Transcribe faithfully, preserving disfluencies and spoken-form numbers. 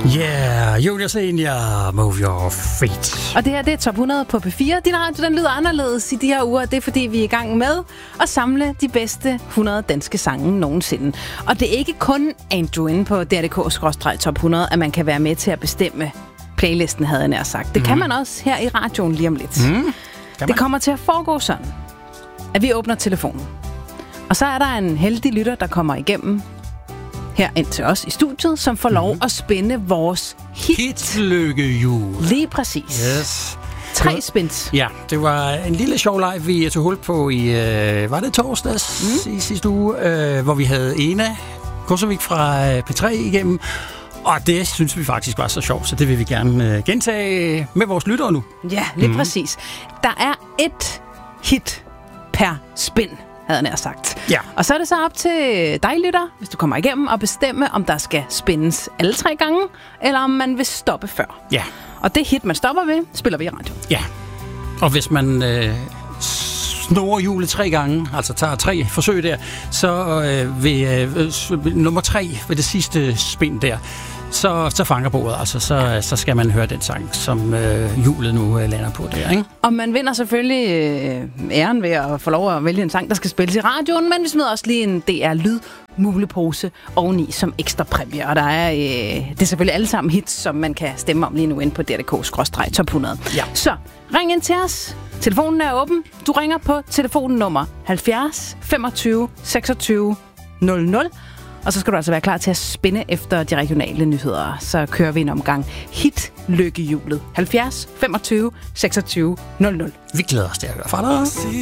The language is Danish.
Yeah, Julia Senior, Move Your Feet. Og det her, det er top hundrede på P fire. Din radio, den lyder anderledes i de her uger. Det er, fordi vi er i gang med at samle de bedste hundrede danske sange nogensinde. Og det er ikke kun Andrew inde på D R D K skråstreg top hundrede, at man kan være med til at bestemme playlisten, havde jeg nær sagt. Det mm. kan man også her i radioen lige om lidt. Mm. Det kommer til at foregå sådan, at vi åbner telefonen. Og så er der en heldig lytter, der kommer igennem her ind til os i studiet, som får lov mm. at spænde vores hit. Hitlykkehjul. Lige præcis. Yes. Tre spins. Ja, det var en lille show live, vi tog hul på i, øh, var det torsdags mm. i sidste uge, øh, hvor vi havde Ena Kosovik fra øh, P tre igennem. Og det synes vi faktisk var så sjovt, så det vil vi gerne øh, gentage med vores lyttere nu. Ja, lige mm. præcis. Der er et hit per spin, havde jeg nær sagt. Ja. Og så er det så op til dig, lytter, hvis du kommer igennem, og bestemme, om der skal spindes alle tre gange, eller om man vil stoppe før. Ja. Og det hit, man stopper ved, spiller vi i radio. Ja. Og hvis man øh, snor hjulet tre gange, altså tager tre forsøg der, så øh, ved øh, nummer tre, ved det sidste spin der, så, så fanger bordet, altså så, så skal man høre den sang, som øh, hjulet nu øh, lander på der, ikke? Og man vinder selvfølgelig øh, æren ved at få lov at vælge en sang, der skal spilles i radioen, men vi smider også lige en D R Lyd mulepose oveni som ekstra præmie. Og der er, øh, det er selvfølgelig alle sammen hits, som man kan stemme om lige nu inde på D R D K skråstreg top hundrede. Ja. Så ring ind til os. Telefonen er åben. Du ringer på telefonnummer halvfjerds femogtyve seksogtyve nul nul. Og så skal du altså være klar til at spinde efter de regionale nyheder. Så kører vi en omgang Hitlykkehjulet. halvfjerds femogtyve seksogtyve nul nul. Vi glæder os til at høre fra dig.